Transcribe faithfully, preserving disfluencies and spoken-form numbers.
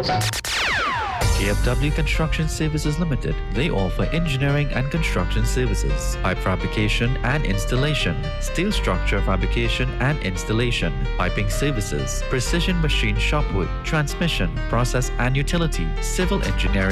K F W Construction Services Limited. They offer engineering and construction services, pipe fabrication and installation, steel structure fabrication and installation, piping services, precision machine shop work, transmission, process and utility, civil engineering